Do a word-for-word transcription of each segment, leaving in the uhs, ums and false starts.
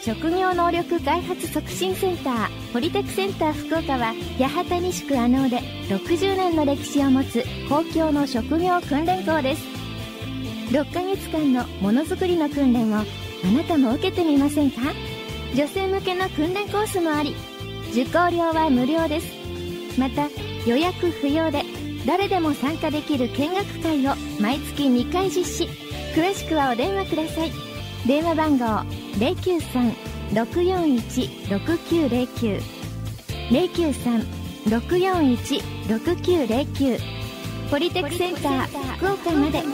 職業能力開発促進センターポリテクセンター福岡は八幡西区阿能でろくじゅうねんの歴史を持つ公共の職業訓練校です。ろっかげつかんのものづくりの訓練をあなたも受けてみませんか？女性向けの訓練コースもあり、受講料は無料です。また予約不要で誰でも参加できる見学会を毎月にかい実施。詳しくはお電話ください。電話番号 ゼロきゅうさん ろくよんいち ろくきゅうゼロきゅう ゼロきゅうさん ろくよんいち ろくきゅうゼロきゅうポリテクセンター福岡まで。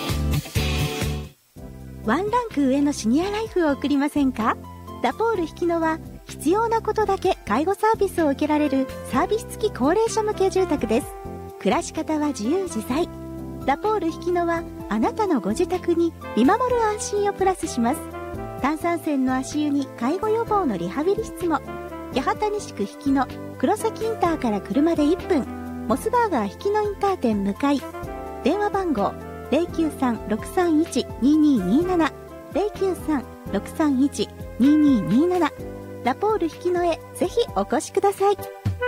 ワンランク上のシニアライフを送りませんか？ラポール引野は必要なことだけ介護サービスを受けられるサービス付き高齢者向け住宅です。暮らし方は自由自在。ラポール引野はあなたのご自宅に見守る安心をプラスします。炭酸泉の足湯に介護予防のリハビリ室も。八幡西区引野黒崎インターから車でいっぷん、モスバーガー引野インター店向かい。電話番号 ゼロきゅうさん ろくさんいち ににになな ゼロきゅうさん ろくさんいち ににになな。ラポール引野へぜひお越しください。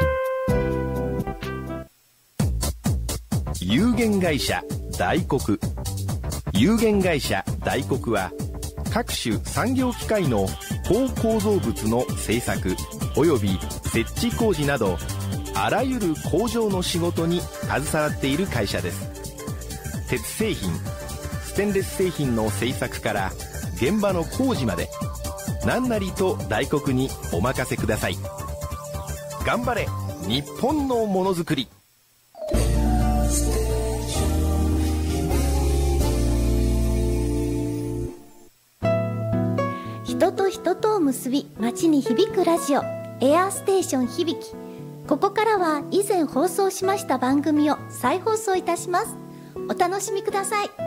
有限会社大黒。有限会社大黒は各種産業機械の高構造物の製作および設置工事などあらゆる工場の仕事に携わっている会社です。鉄製品、ステンレス製品の製作から現場の工事まで何なりと大黒にお任せください。頑張れ日本のものづくり。 人と人とを結び街に響くラジオエアーステーション響き。ここからは以前放送しました番組を再放送いたします。お楽しみください。